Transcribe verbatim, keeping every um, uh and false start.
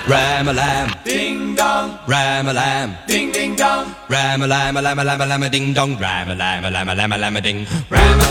Ram a lam, ding dong, ram a lam, ding ding dong, ram a lam a lam a lam a lam a ding dong, ram a lam a lam a lam a lam a ding, ram a